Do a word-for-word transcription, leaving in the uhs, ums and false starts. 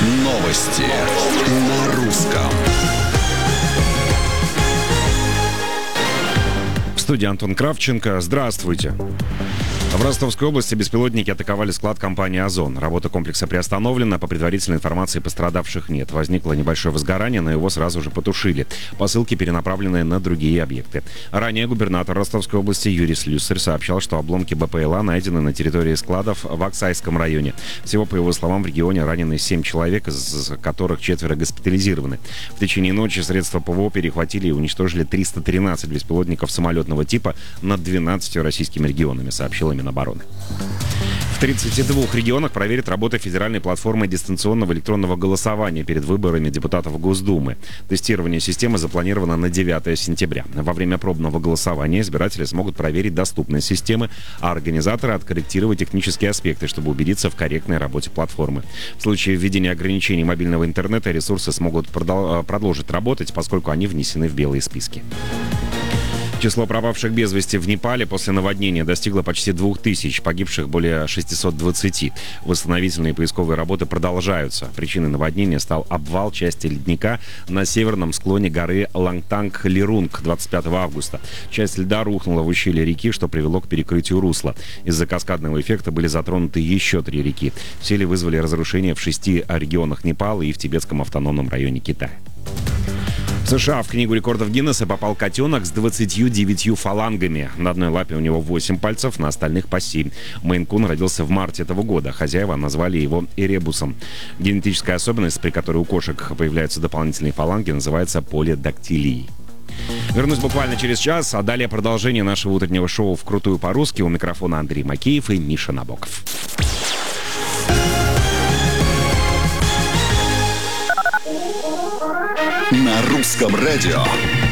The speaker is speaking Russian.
Новости на русском. В студии Антон Кравченко. Здравствуйте. В Ростовской области беспилотники атаковали склад компании «Озон». Работа комплекса приостановлена. По предварительной информации, пострадавших нет. Возникло небольшое возгорание, но его сразу же потушили. Посылки перенаправлены на другие объекты. Ранее губернатор Ростовской области Юрий Слюсарь сообщал, что обломки БПЛА найдены на территории складов в Аксайском районе. Всего, по его словам, в регионе ранены семь человек, из которых четверо госпитализированы. В течение ночи средства ПВО перехватили и уничтожили триста тринадцать беспилотников самолетного типа над двенадцатью российскими регионами, сообщила Минобороны. В тридцати двух регионах проверят работу федеральной платформы дистанционного электронного голосования перед выборами депутатов Госдумы. Тестирование системы запланировано на девятое сентября. Во время пробного голосования избиратели смогут проверить доступность системы, а организаторы откорректировать технические аспекты, чтобы убедиться в корректной работе платформы. В случае введения ограничений мобильного интернета ресурсы смогут продол- продолжить работать, поскольку они внесены в белые списки. Число пропавших без вести в Непале после наводнения достигло почти двух тысяч, погибших более шестисот двадцати. Восстановительные поисковые работы продолжаются. Причиной наводнения стал обвал части ледника на северном склоне горы Лангтанг-Лерунг двадцать пятого августа. Часть льда рухнула в ущелье реки, что привело к перекрытию русла. Из-за каскадного эффекта были затронуты еще три реки. Сели вызвали разрушения в шести регионах Непала и в тибетском автономном районе Китая. В США в книгу рекордов Гиннесса попал котенок с двадцатью девятью фалангами. На одной лапе у него восемь пальцев, на остальных по семь. Мейн-кун родился в марте этого года. Хозяева назвали его эребусом. Генетическая особенность, при которой у кошек появляются дополнительные фаланги, называется полидактилией. Вернусь буквально через час, а далее продолжение нашего утреннего шоу «Вкрутую по-русски». У микрофона Андрей Макеев и Миша Набоков. На русском радио